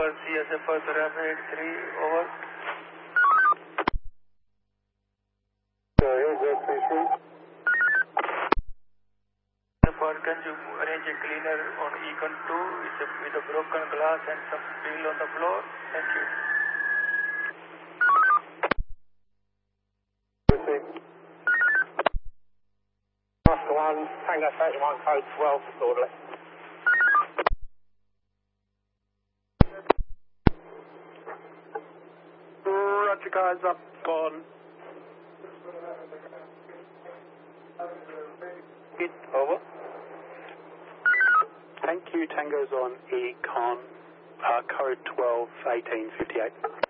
Eagle CSF for Rapid 3, over. Can you arrange a cleaner on Econ 2 with a broken glass and some steel on the floor? Thank you. Oscar 1, Tango 31, code 12, orderly. Roger, guys, up on. Over. Thank you, Tango's on Econ, code 12, 1858.